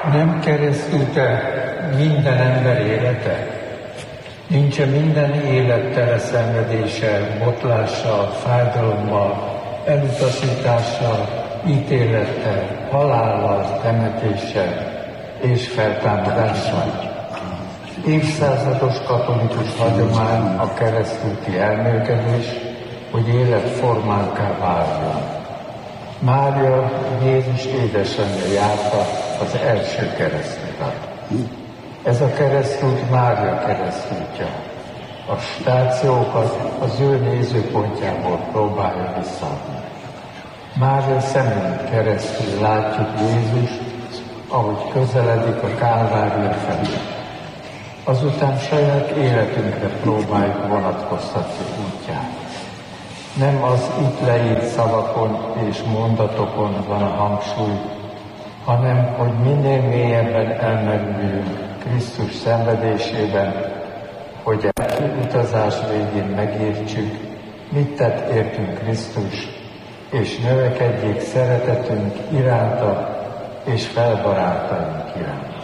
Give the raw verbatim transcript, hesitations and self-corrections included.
Nem keresztül-e minden ember élete? Nincs-e minden élet tele szenvedéssel, botlással, fájdalommal, elutasítással, ítélettel, halállal, temetéssel és feltámadással? Évszázados katolikus hagyomány a keresztúti elmélkedés, hogy életformánká váljon. Mária, Jézus édesanyja járta az első keresztutat. Ez a keresztút Mária keresztútja. A stációkat az ő nézőpontjából próbálja visszaadni. Mária szemén keresztül látjuk Jézust, ahogy közeledik a Kálvária felé. Azután saját életünkre próbáljuk vonatkoztatni útját. Nem az itt leírt szavakon és mondatokon van a hangsúly, hanem hogy minél mélyebben elmerüljünk Krisztus szenvedésében, hogy a utazás végén megértsük, mit tett értünk Krisztus, és növekedjék szeretetünk iránta és felbarátaink iránt.